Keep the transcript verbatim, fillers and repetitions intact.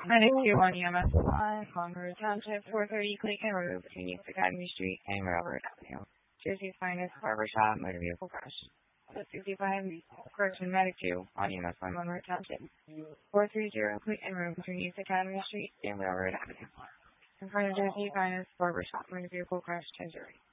ninety-two on E M S line, Concord Township, four thirty Clayton Road, between East Academy Street and Railroad Avenue. Jersey's finest barbershop, motor vehicle crash. sixty-five Correction Medic two on E M S line, Monroe Township, four thirty Clayton Road, between East Academy Street and Railroad Avenue. In front of Jersey's finest barbershop, motor vehicle crash, Jersey.